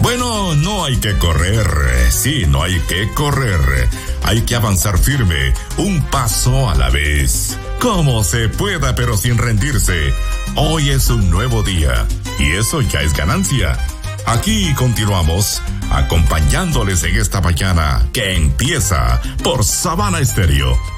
Bueno, no hay que correr, sí, no hay que correr. Hay que avanzar firme, un paso a la vez. Como se pueda, pero sin rendirse. Hoy es un nuevo día, y eso ya es ganancia. Aquí continuamos, acompañándoles en esta mañana que empieza por Sabana Estéreo.